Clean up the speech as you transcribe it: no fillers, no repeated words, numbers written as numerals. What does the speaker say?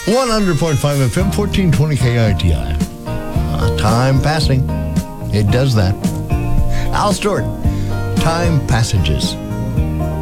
100.5 FM, 1420 KITI. Time passing. It does that. Al Stewart, Time Passages.